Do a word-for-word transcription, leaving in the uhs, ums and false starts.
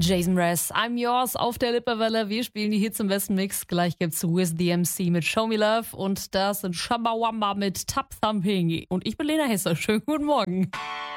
Jason Mraz, I'm Yours auf der Lippewelle. Wir spielen die Hits im besten Mix. Gleich gibt's With the M C mit Show Me Love und das sind Shambawamba mit Tap Thumping. Und ich bin Lena Hesse. Schönen guten Morgen.